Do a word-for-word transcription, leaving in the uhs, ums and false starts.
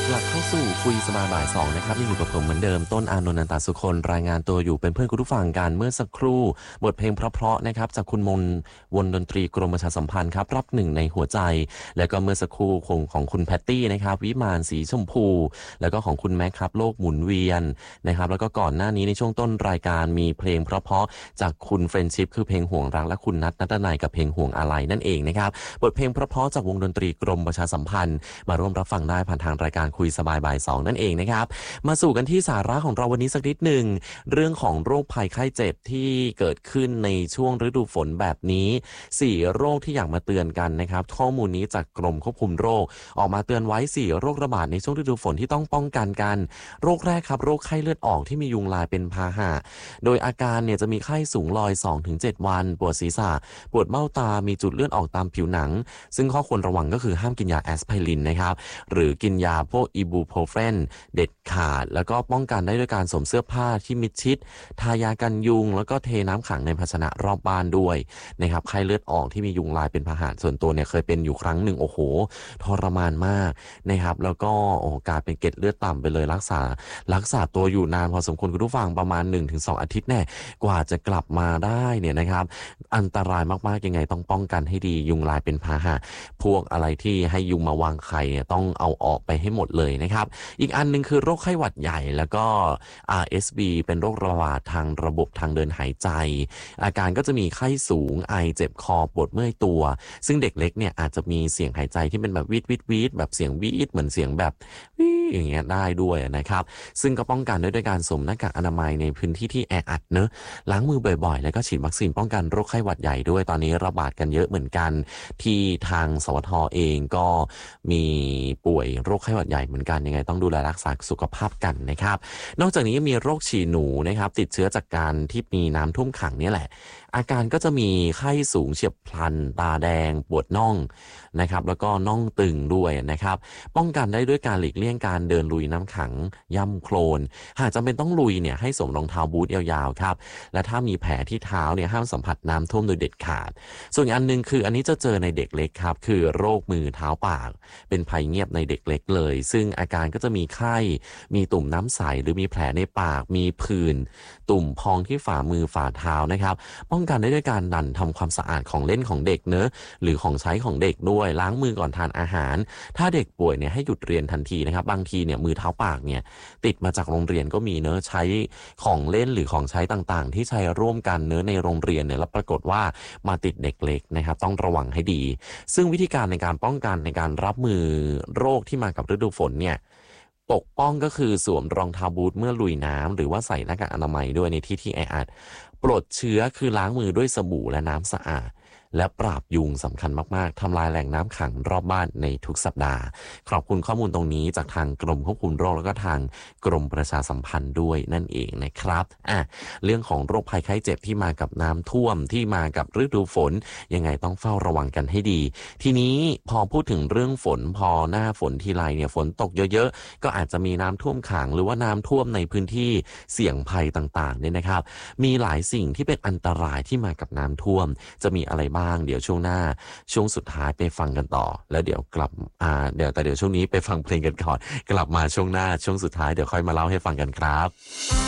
กลับเข้าสู่คุยสบายบ่ายสองนะครับยังอยู่กับผมเหมือนเดิมต้นอานนท์นันตสุคนรายงานตัวอยู่เป็นเพื่อนคุณผู้ฟังกันเมื่อสักครู่บทเพลงเพราะๆนะครับจากคุณมนวนดนตรีกรมประชาสัมพันธ์ครับรับหนึ่งในหัวใจแล้วก็เมื่อสักครู่ของของคุณแพตตี้นะครับวิมานสีชมพูแล้วก็ของคุณแม็กครับโลกหมุนเวียนนะครับแล้วก็ก่อนหน้านี้ในช่วงต้นรายการมีเพลงเพราะๆจากคุณเฟรนชิพคือเพลงห่วงรักและคุณนัทนัตนัยกับเพลงห่วงอะไรนั่นเองนะครับบทเพลงเพราะๆจากวงดนตรีกรมประชาสัมพันธ์มาร่วมรับฟังได้ผ่านทางรายการคุยสบายบ่ายสองนั่นเองนะครับมาสู่กันที่สาระของเราวันนี้สักนิดหนึ่งเรื่องของโรคภัยไข้เจ็บที่เกิดขึ้นในช่วงฤดูฝนแบบนี้สี่โรคที่อยากมาเตือนกันนะครับข้อมูลนี้จากกรมควบคุมโรคออกมาเตือนไว้สี่โรคระบาดในช่วงฤดูฝนที่ต้องป้องกันกันโรคแรกครับโรคไข้เลือดออกที่มียุงลายเป็นพาหะโดยอาการเนี่ยจะมีไข้สูงลอย สองถึงเจ็ด วันปวดศีรษะปวดเบ้าตามีจุดเลือดออกตามผิวหนังซึ่งข้อควรระวังก็คือห้ามกินยาแอสไพรินนะครับหรือกินยาพวกอิบูโพรเฟนเด็ดขาดแล้วก็ป้องกันได้ด้วยการสวมเสื้อผ้าที่มิดชิดทายากันยุงแล้วก็เทน้ำขังในภาชนะรอบบ้านด้วยนะครับไข้เลือดออกที่มียุงลายเป็นพาหะส่วนตัวเนี่ยเคยเป็นอยู่ครั้งหนึ่งโอ้โหทรมานมากนะครับแล้วก็โอ้กลายเป็นเกล็ดเลือดต่ำไปเลยรักษารักษาตัวอยู่นานพอสมควรคุณผู้ฟังประมาณ หนึ่งถึงสอง อาทิตย์แน่กว่าจะกลับมาได้เนี่ยนะครับอันตรายมากๆยังไงต้องป้องกันให้ดียุงลายเป็นพาหะพวกอะไรที่ให้ยุงมาวางไข่เนี่ยต้องเอาออกไปให้หมดเลยนะครับอีกอันนึงคือโรคไข้หวัดใหญ่แล้วก็ อาร์ เอส บี เป็นโรคระบาดทางระบบทางเดินหายใจอาการก็จะมีไข้สูงไอเจ็บคอปวดเมื่อยตัวซึ่งเด็กเล็กเนี่ยอาจจะมีเสียงหายใจที่เป็นแบบวีดวีดวีดแบบเสียงวีดเหมือนเสียงแบบวีดอย่างเงี้ยได้ด้วยนะครับซึ่งก็ป้องกันด้วยด้วยการสวมหน้ากากอนามัยในพื้นที่ที่แออัดเนอะล้างมือบ่อยๆแล้วก็ฉีดวัคซีนป้องกันโรคไข้หวัดใหญ่ด้วยตอนนี้ระบาดกันเยอะเหมือนกันที่ทางสวทเองก็มีป่วยโรคไข้หวัดใหญ่เหมือนกันยังไงต้องดูแลรักษาสุขภาพกันนะครับนอกจากนี้ยังมีโรคฉี่หนูนะครับติดเชื้อจากการที่มีน้ำท่วมขังนี่แหละอาการก็จะมีไข้สูงเฉียบพลันตาแดงปวดน่องนะครับแล้วก็น่องตึงด้วยนะครับป้องกันได้ด้วยการหลีกเลี่ยงการเดินลุยน้ำขังย่ำโคลนหากจำเป็นต้องลุยเนี่ยให้สวมรองเท้าบูทยาวๆครับและถ้ามีแผลที่เท้าเนี่ยห้ามสัมผัสน้ำท่วมโดยเด็ดขาดส่วนอันนึงคืออันนี้จะเจอในเด็กเล็กครับคือโรคมือเท้าปากเป็นภัยเงียบในเด็กเล็กเลยซึ่งอาการก็จะมีไข้มีตุ่มน้ำใสหรือมีแผลในปากมีผื่นตุ่มพองที่ฝ่ามือฝ่าเท้านะครับป้องกันได้ด้วยการดันทำความสะอาดของเล่นของเด็กเนอะหรือของใช้ของเด็กด้วยล้างมือก่อนทานอาหารถ้าเด็กป่วยเนี่ยให้หยุดเรียนทันทีนะครับบางทีเนี่ยมือเท้าปากเนี่ยติดมาจากโรงเรียนก็มีเนอะใช้ของเล่นหรือของใช้ต่างๆที่ใช้ร่วมกันเนอะในโรงเรียนเนี่ยแล้วปรากฏว่ามาติดเด็กเล็กนะครับต้องระวังให้ดีซึ่งวิธีการในการป้องกันในการรับมือโรคที่มากับฤดูฝนเนี่ยปกป้องก็คือสวมรองเท้าบูทเมื่อลุยน้ำหรือว่าใส่หน้ากากอนามัยด้วยในที่ที่แออัดปลดเชื้อคือล้างมือด้วยสบู่และน้ำสะอาดและปราบยุงสำคัญมากๆทำลายแหล่งน้ำขังรอบบ้านในทุกสัปดาห์ขอบคุณข้อมูลตรงนี้จากทางกรมควบคุมโรคแล้วก็ทางกรมประชาสัมพันธ์ด้วยนั่นเองนะครับอ่ะเรื่องของโรคภัยไข้เจ็บที่มากับน้ำท่วมที่มากับฤดูฝนยังไงต้องเฝ้าระวังกันให้ดีทีนี้พอพูดถึงเรื่องฝนพอหน้าฝนทีไรเนี่ยฝนตกเยอะๆก็อาจจะมีน้ำท่วมขังหรือว่าน้ำท่วมในพื้นที่เสี่ยงภัยต่างๆเนี่ยนะครับมีหลายสิ่งที่เป็นอันตรายที่มากับน้ำท่วมจะมีอะไรบ้างเดี๋ยวช่วงหน้าช่วงสุดท้ายไปฟังกันต่อแล้วเดี๋ยวกลับอ่าเดี๋ยวแต่เดี๋ยวช่วงนี้ไปฟังเพลงกันก่อนกลับมาช่วงหน้าช่วงสุดท้ายเดี๋ยวค่อยมาเล่าให้ฟังกันครับ